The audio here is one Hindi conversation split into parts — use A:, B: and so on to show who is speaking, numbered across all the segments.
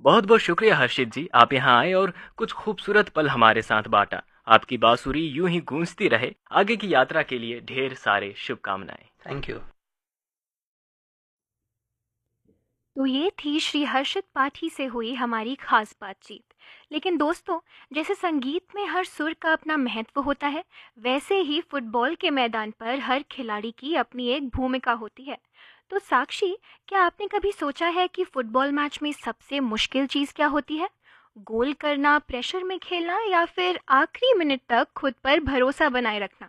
A: बहुत बहुत शुक्रिया हर्षित जी, आप यहाँ आए और कुछ खूबसूरत पल हमारे साथ बांटा। आपकी बांसुरी यूं ही गूंजती रहे। आगे की यात्रा के लिए ढेर सारे शुभकामनाएं।
B: Thank you.
C: तो ये थी श्री हर्षित पाठी से हुई हमारी खास बातचीत। लेकिन दोस्तों, जैसे संगीत में हर सुर का अपना महत्व होता है, वैसे ही फुटबॉल के मैदान पर हर खिलाड़ी की अपनी एक भूमिका होती है। तो साक्षी, क्या आपने कभी सोचा है कि फुटबॉल मैच में सबसे मुश्किल चीज़ क्या होती है? गोल करना, प्रेशर में खेलना, या फिर आखिरी मिनट तक खुद पर भरोसा बनाए रखना?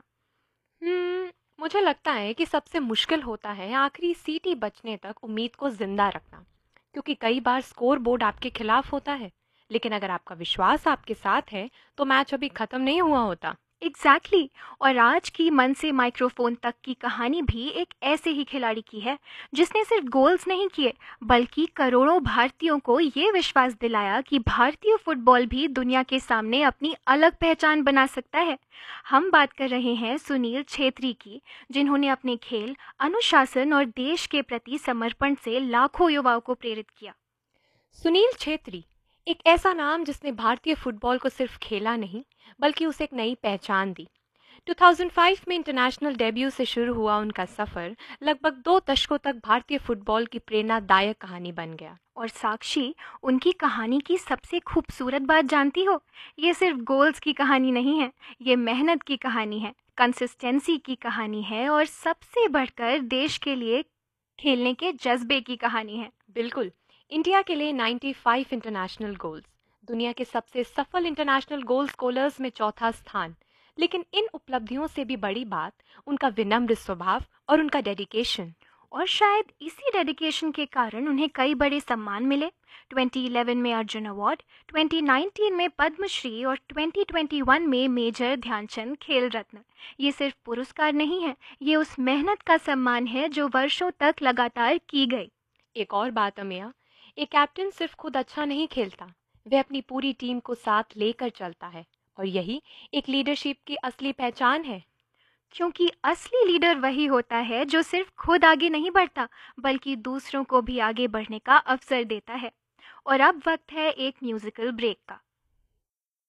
D: मुझे लगता है कि सबसे मुश्किल होता है आखिरी सीटी बचने तक उम्मीद को जिंदा रखना, क्योंकि कई बार स्कोर बोर्ड आपके खिलाफ होता है, लेकिन अगर आपका विश्वास आपके साथ है तो मैच अभी खत्म नहीं हुआ होता।
C: Exactly exactly। और आज की मन से माइक्रोफोन तक की कहानी भी एक ऐसे ही खिलाड़ी की है, जिसने सिर्फ गोल्स नहीं किए, बल्कि करोड़ों भारतीयों को ये विश्वास दिलाया कि भारतीय फुटबॉल भी दुनिया के सामने अपनी अलग पहचान बना सकता है। हम बात कर रहे हैं सुनील छेत्री की, जिन्होंने अपने खेल, अनुशासन और देश के प्रति समर्पण से लाखों युवाओं को प्रेरित किया।
D: सुनील छेत्री, एक ऐसा नाम जिसने भारतीय फुटबॉल को सिर्फ खेला नहीं, बल्कि उसे एक नई पहचान दी। 2005 में इंटरनेशनल डेब्यू से शुरू हुआ उनका सफर लगभग 2 दशकों तक भारतीय फुटबॉल की प्रेरणादायक कहानी बन गया।
C: और साक्षी, उनकी कहानी की सबसे खूबसूरत बात जानती हो? ये सिर्फ गोल्स की कहानी नहीं है, ये मेहनत की कहानी है, कंसिस्टेंसी की कहानी है, और सबसे बढ़कर देश के लिए खेलने के जज्बे की कहानी है।
D: बिल्कुल, इंडिया के लिए 95 इंटरनेशनल गोल्स, दुनिया के सबसे सफल इंटरनेशनल गोल स्कोरर्स में चौथा स्थान। लेकिन इन उपलब्धियों से भी बड़ी बात उनका विनम्र स्वभाव और उनका डेडिकेशन।
C: और शायद इसी डेडिकेशन के कारण उन्हें कई बड़े सम्मान मिले। 2011 में अर्जुन अवार्ड, 2019 में पद्मश्री और 2021 में मेजर ध्यानचंद खेल रत्न। ये सिर्फ पुरस्कार नहीं है, ये उस मेहनत का सम्मान है जो वर्षों तक लगातार की गई।
D: एक और बात अमिया, एक कैप्टन सिर्फ खुद अच्छा नहीं खेलता, वह अपनी पूरी टीम को साथ लेकर चलता है, और यही एक लीडरशिप की असली पहचान है।
C: क्योंकि असली लीडर वही होता है जो सिर्फ खुद आगे नहीं बढ़ता, बल्कि दूसरों को भी आगे बढ़ने का अवसर देता है। और अब वक्त है एक म्यूजिकल ब्रेक का।